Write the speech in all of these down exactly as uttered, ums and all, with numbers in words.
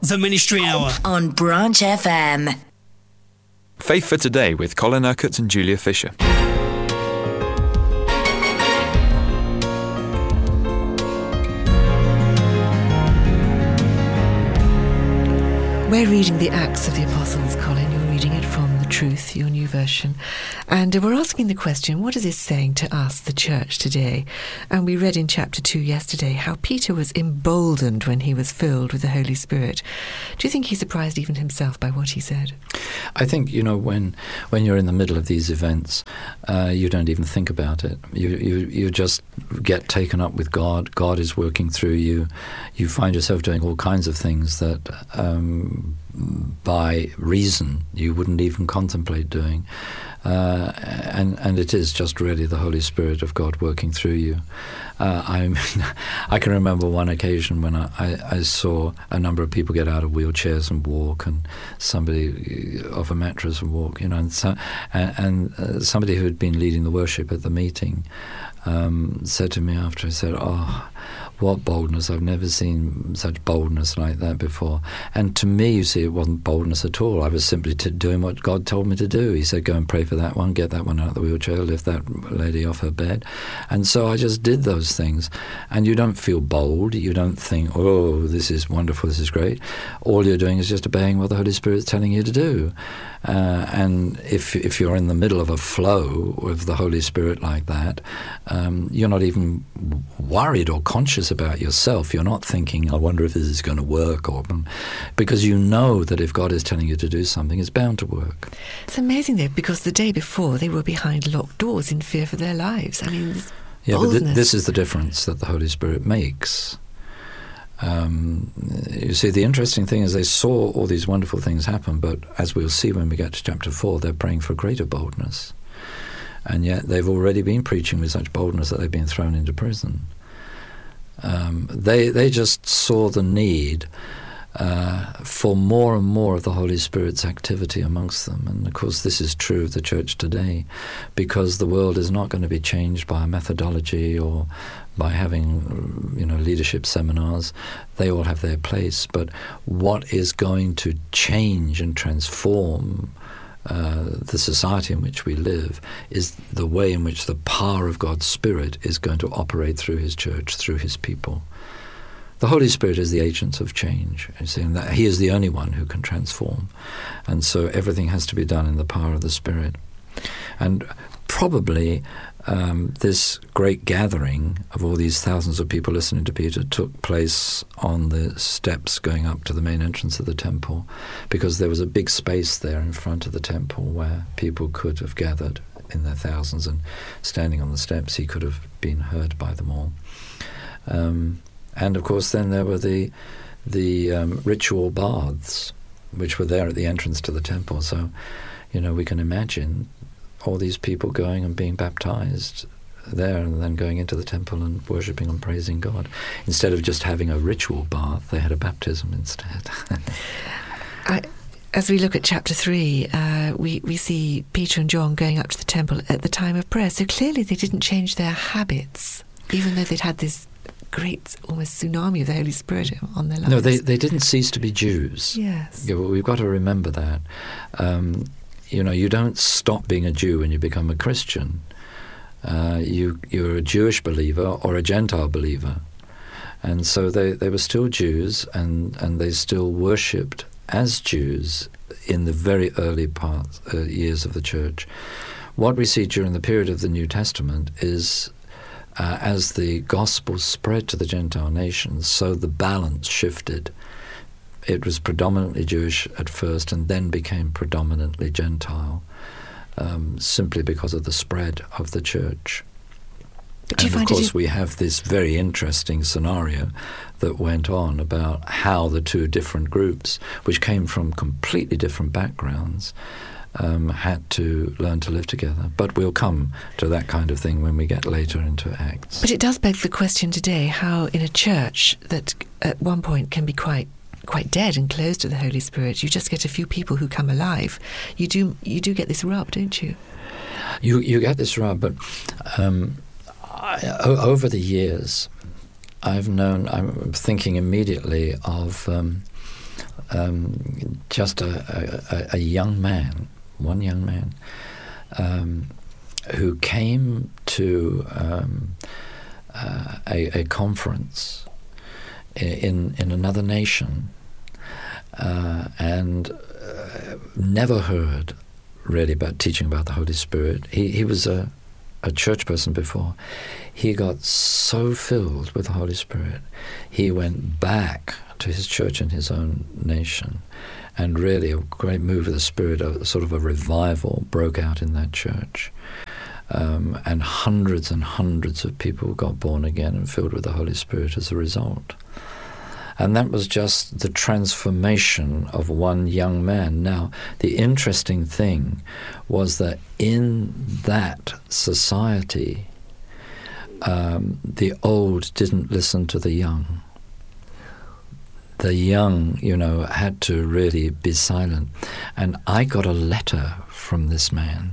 The Ministry Hour on Branch F M. Faith for Today with Colin Urquhart and Julia Fisher. We're reading the Acts of the Apostles, Colin. You're reading it from The Truth, your new version. And we're asking the question, what is this saying to us, the church, today? And we read in chapter two yesterday how Peter was emboldened when he was filled with the Holy Spirit. Do you think he surprised even himself by what he said? I think, you know, when when you're in the middle of these events, uh, you don't even think about it. You, you you just get taken up with God. God is working through you. You find yourself doing all kinds of things that um, by reason you wouldn't even contemplate doing. Uh, and, and it is just really the Holy Spirit of God working through you. Uh, I mean, I can remember one occasion when I, I, I saw a number of people get out of wheelchairs and walk, and somebody off a mattress and walk, you know, and, so, and, and uh, somebody who had been leading the worship at the meeting um, said to me after, he said, "Oh, what boldness. I've never seen such boldness like that before." And to me, you see, it wasn't boldness at all. I was simply t- doing what God told me to do. He said, go and pray for that one, get that one out of the wheelchair, lift that lady off her bed. And so I just did those things. And you don't feel bold. You don't think, oh, this is wonderful, this is great. All you're doing is just obeying what the Holy Spirit's telling you to do. Uh, and if if you're in the middle of a flow of the Holy Spirit like that, um, you're not even worried or conscious about yourself. You're not thinking, I wonder if this is going to work, or because you know that if God is telling you to do something, it's bound to work. It's amazing though, because the day before they were behind locked doors in fear for their lives. I mean, this yeah, boldness. But th- this is the difference that the Holy Spirit makes. Um, you see, the interesting thing is they saw all these wonderful things happen, but as we'll see when we get to chapter four, they're praying for greater boldness. And yet they've already been preaching with such boldness that they've been thrown into prison. Um, they they just saw the need uh, for more and more of the Holy Spirit's activity amongst them. And of course this is true of the church today, because the world is not going to be changed by a methodology or by having, you know, leadership seminars. They all have their place. But what is going to change and transform Uh, the society in which we live is the way in which the power of God's Spirit is going to operate through His church, through His people. The Holy Spirit is the agent of change. You see, and that He is the only one who can transform. And so everything has to be done in the power of the Spirit. And probably um, this great gathering of all these thousands of people listening to Peter took place on the steps going up to the main entrance of the temple, because there was a big space there in front of the temple where people could have gathered in their thousands, and standing on the steps he could have been heard by them all. Um, and of course then there were the, the um, ritual baths, which were there at the entrance to the temple. So, you know, we can imagine all these people going and being baptized there, and then going into the temple and worshipping and praising God. Instead of just having a ritual bath, they had a baptism instead. I, as we look at chapter three, uh, we, we see Peter and John going up to the temple at the time of prayer. So clearly they didn't change their habits, even though they'd had this great, almost tsunami of the Holy Spirit on their lives. No, they, they didn't cease to be Jews. Yes. Yeah, well, we've got to remember that. Um, you know, you don't stop being a Jew when you become a Christian. Uh, you, you're a Jewish believer or a Gentile believer. And so they, they were still Jews, and, and they still worshipped as Jews in the very early part, uh, years of the church. What we see during the period of the New Testament is uh, as the gospel spread to the Gentile nations, so the balance shifted. It was predominantly Jewish at first and then became predominantly Gentile, um, simply because of the spread of the church. But and of course we have this very interesting scenario that went on about how the two different groups, which came from completely different backgrounds, um, had to learn to live together. But we'll come to that kind of thing when we get later into Acts. But it does beg the question today, how in a church that at one point can be quite quite dead and closed to the Holy Spirit, you just get a few people who come alive. You do you do get this rub, don't you? You you get this rub, but um, I, over the years, I've known. I'm thinking immediately of um, um, just a, a, a young man, one young man, um, who came to um, uh, a, a conference in in another nation uh, and uh, never heard really about teaching about the Holy Spirit. He he was a, a church person before. He got so filled with the Holy Spirit, he went back to his church in his own nation, and really a great move of the Spirit, a sort of a revival broke out in that church. Um, and hundreds and hundreds of people got born again and filled with the Holy Spirit as a result. And that was just the transformation of one young man. Now, the interesting thing was that in that society, um, the old didn't listen to the young. The young, you know, had to really be silent. And I got a letter from this man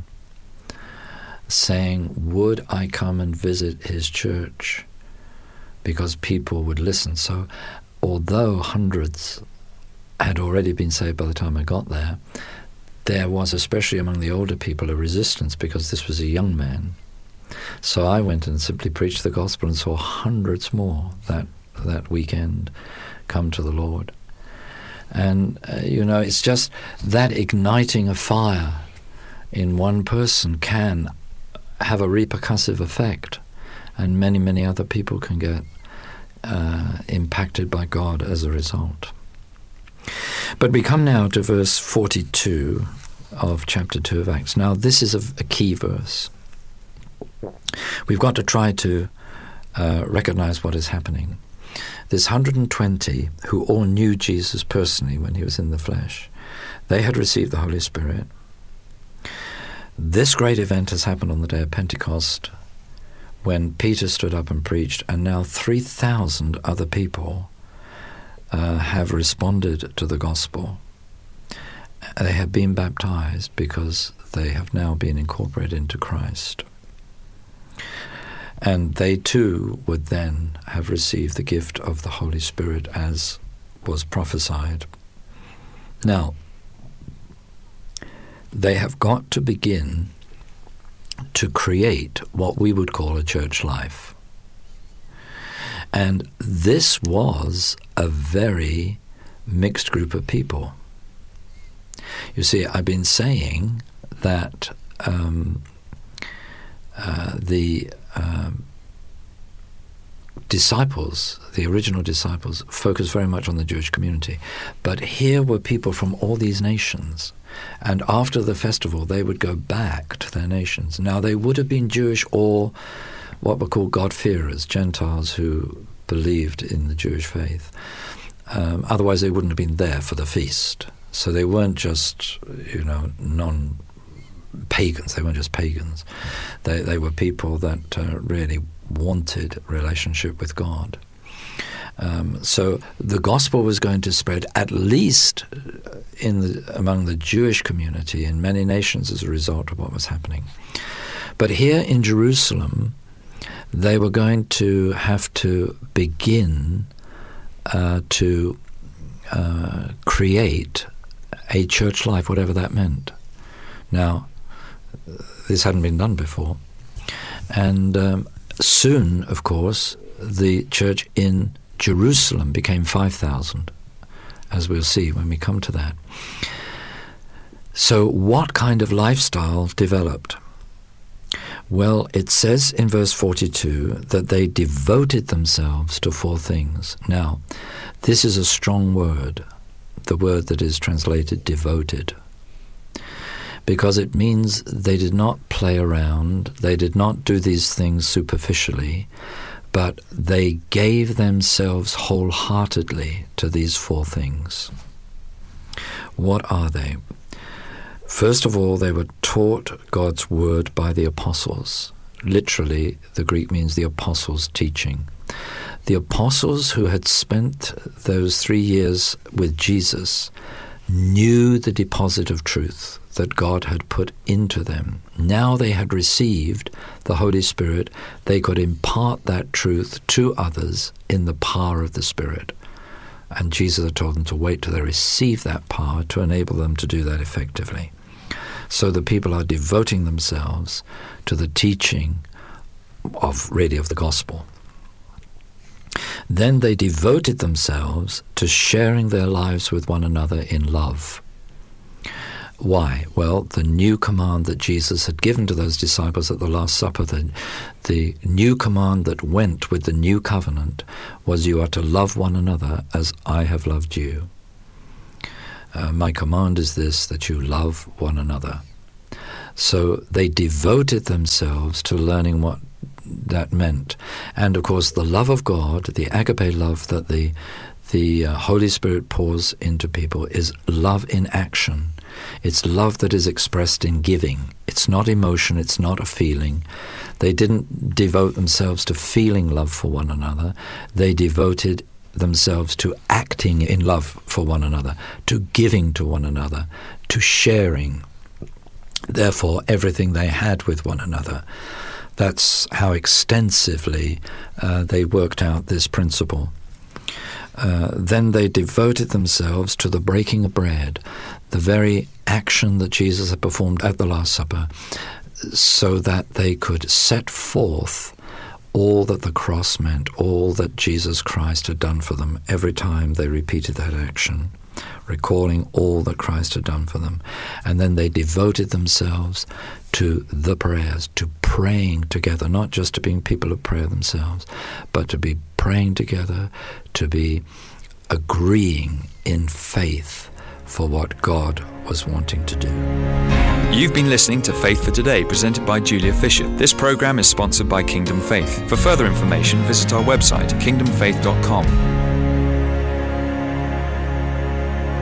saying, would I come and visit his church? Because people would listen. So although hundreds had already been saved by the time I got there, there was, especially among the older people, a resistance because this was a young man. So I went and simply preached the gospel and saw hundreds more that that weekend come to the Lord. And, uh, you know, it's just that igniting a fire in one person can have a repercussive effect, and many, many other people can get uh, impacted by God as a result. But we come now to verse forty-two of chapter two of Acts. Now, this is a, a key verse. We've got to try to uh, recognize what is happening. There's one hundred twenty who all knew Jesus personally when he was in the flesh. They had received the Holy Spirit. This great event has happened on the day of Pentecost when Peter stood up and preached, and now three thousand other people uh, have responded to the gospel. They have been baptized because they have now been incorporated into Christ. And they too would then have received the gift of the Holy Spirit as was prophesied. Now, they have got to begin to create what we would call a church life. And this was a very mixed group of people. You see, I've been saying that um, uh, the um, disciples, the original disciples, focused very much on the Jewish community. But here were people from all these nations. And after the festival, they would go back to their nations. Now, they would have been Jewish or what were called God-fearers, Gentiles who believed in the Jewish faith. Um, otherwise, they wouldn't have been there for the feast. So they weren't just, you know, non-pagans. They weren't just pagans. They, they were people that uh, really wanted relationship with God. Um, so the gospel was going to spread at least in the, among the Jewish community in many nations as a result of what was happening. But here in Jerusalem, they were going to have to begin uh, to uh, create a church life, whatever that meant. Now, this hadn't been done before. And um, soon, of course, the church in Jerusalem became five thousand, as we'll see when we come to that. So what kind of lifestyle developed? Well, it says in verse forty-two that they devoted themselves to four things. Now, this is a strong word, the word that is translated devoted, because it means they did not play around, they did not do these things superficially, but they gave themselves wholeheartedly to these four things. What are they? First of all, they were taught God's word by the apostles. Literally, the Greek means the apostles' teaching. The apostles who had spent those three years with Jesus knew the deposit of truth that God had put into them. Now they had received the Holy Spirit. They could impart that truth to others in the power of the Spirit. And And Jesus had told them to wait till they receive that power to enable them to do that effectively. So the people are devoting themselves to the teaching of really of the gospel. Then they devoted themselves to sharing their lives with one another in love. Why? Well, the new command that Jesus had given to those disciples at the Last Supper, the, the new command that went with the new covenant, was you are to love one another as I have loved you. Uh, my command is this, that you love one another. So they devoted themselves to learning what that meant. And of course, the love of God, the agape love that the, the uh, Holy Spirit pours into people, is love in action. It's love that is expressed in giving. It's not emotion, it's not a feeling. They didn't devote themselves to feeling love for one another. They devoted themselves to acting in love for one another, to giving to one another, to sharing, therefore, everything they had with one another. That's how extensively uh, they worked out this principle. Uh, then they devoted themselves to the breaking of bread, the very action that Jesus had performed at the Last Supper, so that they could set forth all that the cross meant, all that Jesus Christ had done for them every time they repeated that action, recalling all that Christ had done for them. And then they devoted themselves to the prayers, to praying together, not just to being people of prayer themselves, but to be praying together, to be agreeing in faith for what God was wanting to do. You've been listening to Faith for Today, presented by Julia Fisher. This program is sponsored by Kingdom Faith. For further information, visit our website, kingdom faith dot com.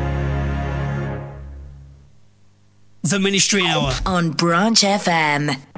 The Ministry Hour on Branch F M.